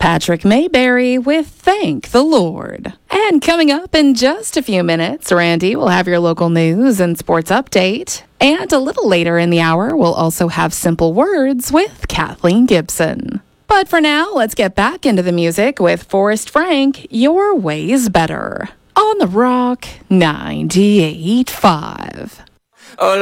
Patrick Mayberry with Thank the Lord. And coming up in just a few minutes, Randy will have your local news and sports update. And a little later in the hour, we'll also have Simple Words with Kathleen Gibson. But for now, let's get back into the music with Forrest Frank, Your Way's Better, on the Rock 98.5.